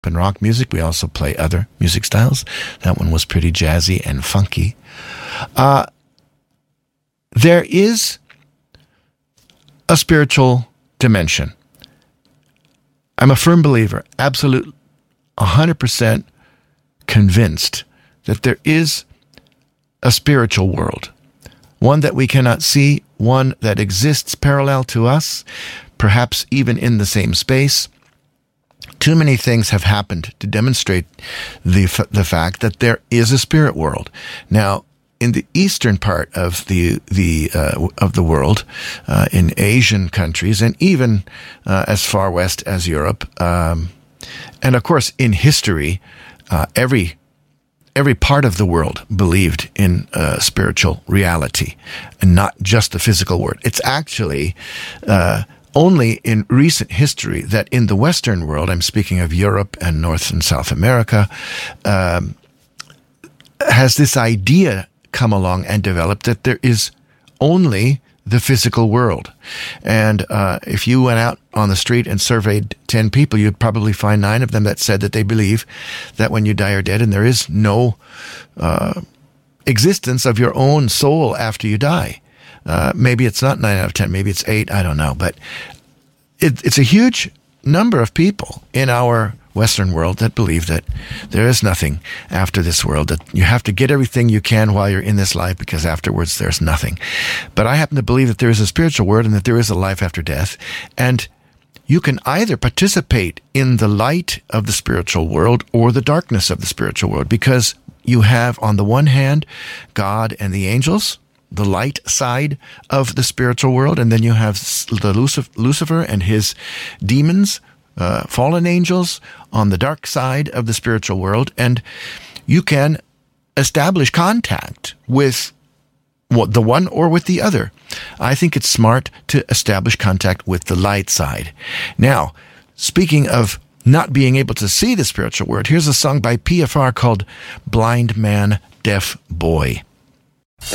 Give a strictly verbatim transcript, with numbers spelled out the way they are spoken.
and rock music. We also play other music styles. That one was pretty jazzy and funky. Uh, there is a spiritual dimension. I'm a firm believer, absolute, one hundred percent convinced that there is a spiritual world, one that we cannot see, one that exists parallel to us, perhaps even in the same space. Too many things have happened to demonstrate the the fact that there is a spirit world. Now, in the eastern part of the the uh, of the world, uh, in Asian countries, and even uh, as far west as Europe, um, and of course in history, uh, every every part of the world believed in uh, spiritual reality, and not just the physical world. It's actually uh, only in recent history that in the Western world, I'm speaking of Europe and North and South America, um, has this idea come along and developed that there is only the physical world. And uh, if you went out on the street and surveyed ten people, you'd probably find nine of them that said that they believe that when you die or dead and there is no uh, existence of your own soul after you die. Uh, maybe it's not nine out of ten, maybe it's eight, I don't know. But it, it's a huge number of people in our Western world that believe that there is nothing after this world, that you have to get everything you can while you're in this life because afterwards there's nothing. But I happen to believe that there is a spiritual world and that there is a life after death. And you can either participate in the light of the spiritual world or the darkness of the spiritual world, because you have on the one hand God and the angels, the light side of the spiritual world, and then you have the Lucifer and his demons, Uh, fallen angels on the dark side of the spiritual world, and you can establish contact with what, the one or with the other. I think it's smart to establish contact with the light side. Now, speaking of not being able to see the spiritual world, here's a song by P F R called Blind Man, Deaf Boy.